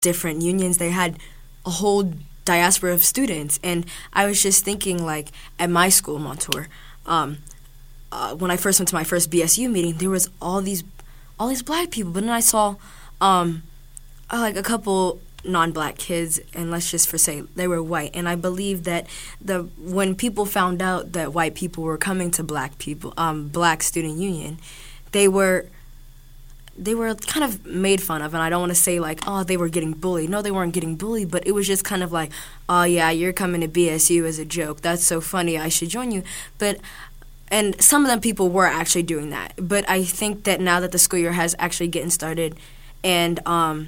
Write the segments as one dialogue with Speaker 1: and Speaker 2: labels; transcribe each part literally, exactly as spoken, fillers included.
Speaker 1: different unions. They had a whole diaspora of students. And I was just thinking, like, at my school, Montour, um, uh, when I first went to my first B S U meeting, there was all these all these black people. But then I saw, um, uh, like, a couple non-black kids, and let's just for say they were white. And I believe that the when people found out that white people were coming to black people, um, black student union, they were they were kind of made fun of. And I don't want to say like, oh, they were getting bullied. No, they weren't getting bullied, but it was just kind of like, oh yeah, you're coming to B S U as a joke. That's so funny. I should join you. But and some of them people were actually doing that. But I think that now that the school year has actually getting started, and um.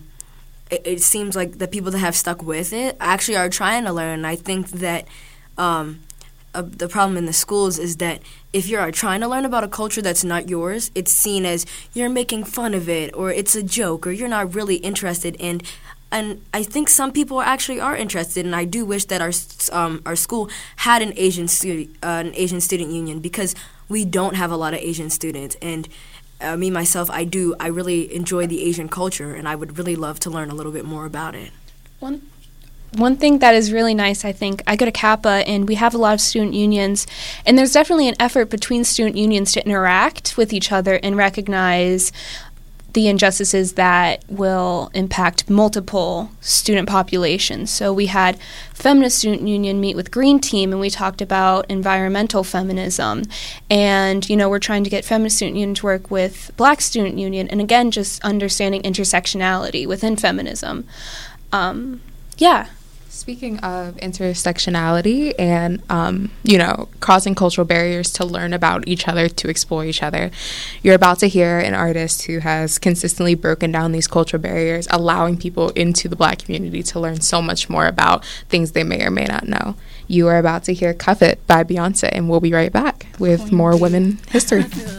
Speaker 1: it seems like the people that have stuck with it actually are trying to learn. And I think that um, uh, the problem in the schools is that if you're trying to learn about a culture that's not yours, it's seen as you're making fun of it, or it's a joke, or you're not really interested. And and I think some people actually are interested. And I do wish that our um, our school had an Asian student uh, an Asian student union, because we don't have a lot of Asian students. And Uh, me, myself, I do. I really enjoy the Asian culture, and I would really love to learn a little bit more about it.
Speaker 2: One one thing that is really nice, I think, I go to Kappa, and we have a lot of student unions, and there's definitely an effort between student unions to interact with each other and recognize the injustices that will impact multiple student populations. So we had Feminist Student Union meet with Green Team, and we talked about environmental feminism. And, you know, we're trying to get Feminist Student Union to work with Black Student Union, and again, just understanding intersectionality within feminism. Um, yeah.
Speaker 3: Speaking of intersectionality and, um, you know, crossing cultural barriers to learn about each other, to explore each other, you're about to hear an artist who has consistently broken down these cultural barriers, allowing people into the Black community to learn so much more about things they may or may not know. You are about to hear Cuff It by Beyonce, and we'll be right back with more women history.